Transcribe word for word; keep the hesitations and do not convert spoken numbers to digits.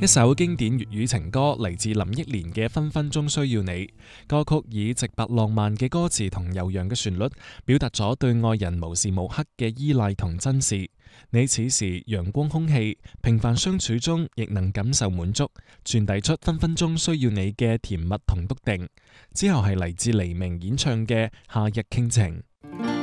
一首經典粵語情歌嚟自林憶蓮嘅《分分鐘需要你》。歌曲以直白浪漫嘅歌詞同悠揚嘅旋律，表達咗對愛人無時無刻嘅依賴同珍視。你此時陽光空氣，平凡相處中亦能感受滿足，傳遞出分分鐘需要你嘅甜蜜同篤定。之後係嚟自黎明演唱嘅《夏日傾情》。